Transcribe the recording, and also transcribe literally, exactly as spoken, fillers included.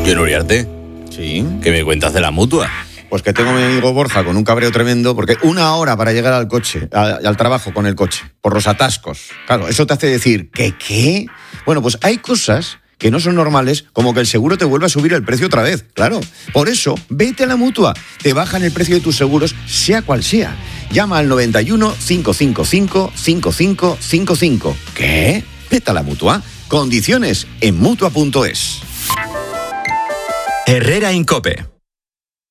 John Uriarte, Sí. ¿qué me cuentas de la Mutua? Pues que tengo a mi amigo Borja con un cabreo tremendo, porque una hora para llegar al coche, a- al trabajo con el coche, por los atascos. Claro, eso te hace decir, ¿qué qué? Bueno, pues hay cosas que no son normales, como que el seguro te vuelva a subir el precio otra vez, claro. Por eso, vete a la Mutua, te bajan el precio de tus seguros, sea cual sea. Llama al noventa y uno, cinco cinco cinco, cinco cinco cinco cinco. ¿Qué? Vete a la Mutua. Condiciones en mutua punto es. Herrera Incope.